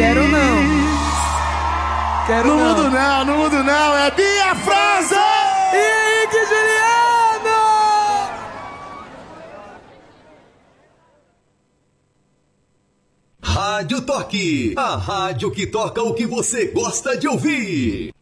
Quero não. Quero não. não. Não mudo não. É Bia França! E Henrique Juliano! Rádio Toque, a rádio que toca o que você gosta de ouvir.